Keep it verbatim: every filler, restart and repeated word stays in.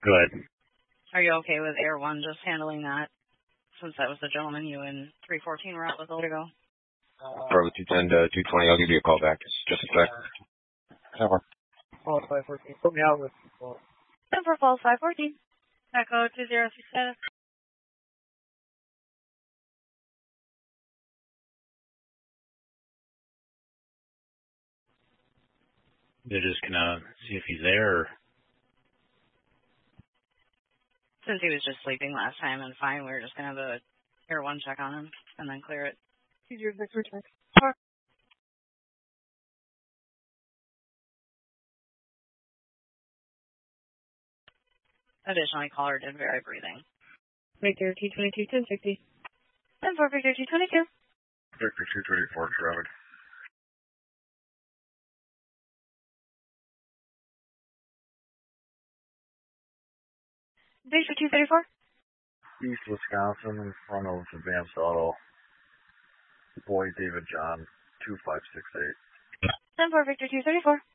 Good. Are you okay with Air One just handling that? Since that was the gentleman you and three fourteen were out with a little ago. Bravo two ten to two twenty, I'll give you a call back. Just a sec. Over. Falls five fourteen. Put me out with Falls. ten for Falls five fourteen. Echo two zero six status. They're just gonna see if he's there. Or... Since he was just sleeping last time and fine, we were just gonna have a Air One check on him and then clear it. two zero six return. Additionally, caller did vary breathing. Victor two twenty-two, ten sixty. ten for Victor two twenty-two. Victor two thirty-four, traffic. Victor two thirty-four. East Wisconsin, in front of Advanced Auto. Boy David John, two five six eight. ten for Victor two thirty-four.